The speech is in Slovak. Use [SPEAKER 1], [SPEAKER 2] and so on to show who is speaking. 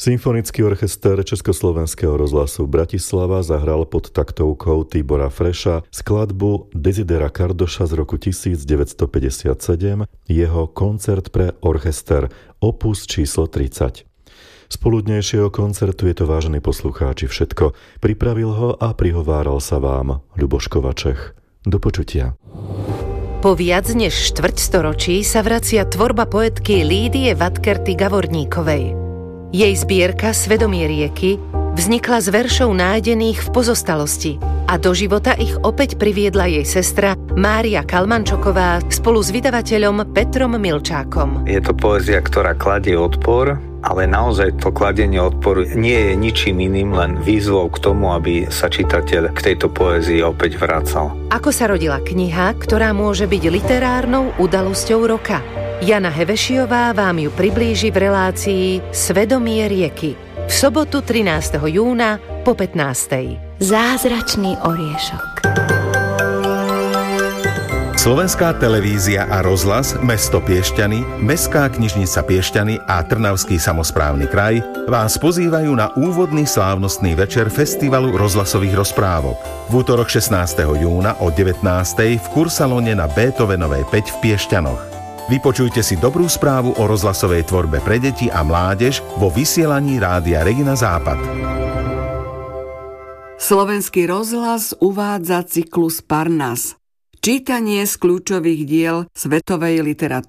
[SPEAKER 1] Symfonický orchester Československého rozhlasu Bratislava zahral pod taktovkou Tibora Freša skladbu Desidera Kardoša z roku 1957, jeho koncert pre orchester, opus číslo 30. Z poludnejšieho koncertu je to, vážení poslucháči, všetko. Pripravil ho a prihováral sa vám Ľuboš Kovačech. Do počutia.
[SPEAKER 2] Po viac než štvrťstoročí sa vracia tvorba poetky Lídie Vatkerty Gavorníkovej. Jej zbierka Svedomie rieky vznikla z veršov nájdených v pozostalosti a do života ich opäť priviedla jej sestra Mária Kalmančoková spolu s vydavateľom Petrom Milčákom.
[SPEAKER 3] Je to poézia, ktorá kladie odpor, ale naozaj to kladenie odporu nie je ničím iným, len výzvou k tomu, aby sa čitateľ k tejto poézii opäť vracal.
[SPEAKER 2] Ako sa rodila kniha, ktorá môže byť literárnou udalosťou roka? Jana Hevešiová vám ju priblíži v relácii Svedomie rieky v sobotu 13. júna po 15.
[SPEAKER 4] Zázračný oriešok.
[SPEAKER 5] Slovenská televízia a rozhlas, mesto Piešťany, Mestská knižnica Piešťany a Trnavský samosprávny kraj vás pozývajú na úvodný slávnostný večer Festivalu rozhlasových rozprávok. V útorok 16. júna o 19. v kursalóne na Beethovenovej 5 v Piešťanoch. Vypočujte si dobrú správu o rozhlasovej tvorbe pre deti a mládež vo vysielaní Rádia Regina Západ.
[SPEAKER 6] Slovenský rozhlas uvádza cyklus Parnas. Čítanie z kľúčových diel svetovej literatúry.